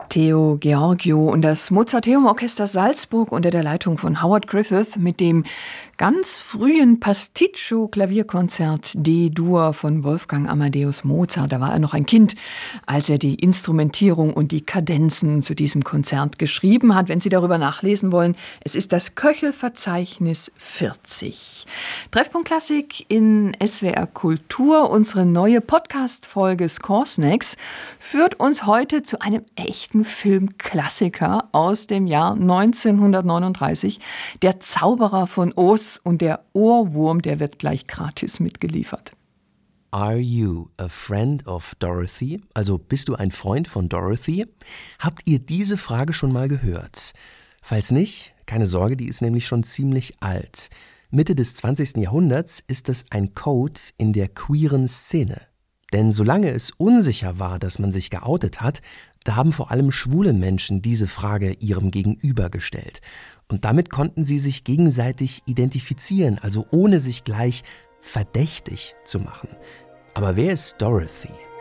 Theo Georgiou und das Mozarteum-Orchester Salzburg unter der Leitung von Howard Griffith mit dem ganz frühen Pasticcio-Klavierkonzert D-Dur von Wolfgang Amadeus Mozart. Da war er noch ein Kind, als er die Instrumentierung und die Kadenzen zu diesem Konzert geschrieben hat. Wenn Sie darüber nachlesen wollen, es ist das Köchel-Verzeichnis 40. Treffpunkt Klassik in SWR Kultur. Unsere neue Podcast-Folge Score Snacks führt uns heute zu einem echten Filmklassiker aus dem Jahr 1939. Der Zauberer von Oz und der Ohrwurm, der wird gleich gratis mitgeliefert. Are you a friend of Dorothy? Also bist du ein Freund von Dorothy? Habt ihr diese Frage schon mal gehört? Falls nicht, keine Sorge, die ist nämlich schon ziemlich alt. Mitte des 20. Jahrhunderts ist es ein Code in der queeren Szene. Denn solange es unsicher war, dass man sich geoutet hat, da haben vor allem schwule Menschen diese Frage ihrem Gegenüber gestellt. Und damit konnten sie sich gegenseitig identifizieren, also ohne sich gleich verdächtig zu machen. Aber wer ist Dorothy?